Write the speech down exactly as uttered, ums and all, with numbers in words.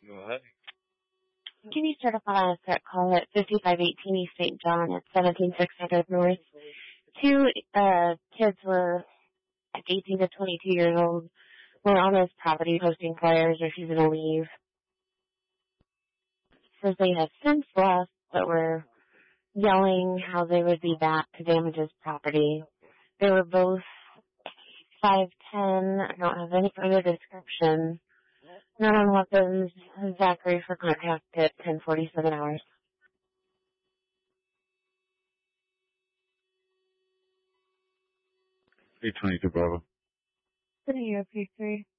Go ahead. Can you start a file set call at fifty-five eighteen East Saint John at seventeen six hundred North? Two uh, kids were eighteen to twenty-two years old. Were on this property posting flyers refusing to leave. Says they have since left, but were yelling how they would be back to damage his property. They were both five ten. I don't have any further description. None on weapons. Zachary for contact at ten forty-seven hours. eight twenty-two Bravo. City of P three.